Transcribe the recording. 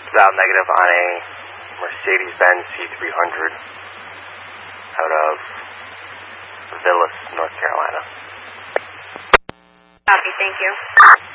Southbound negative on a Mercedes-Benz C300 out of Villas, North Carolina. Copy, thank you.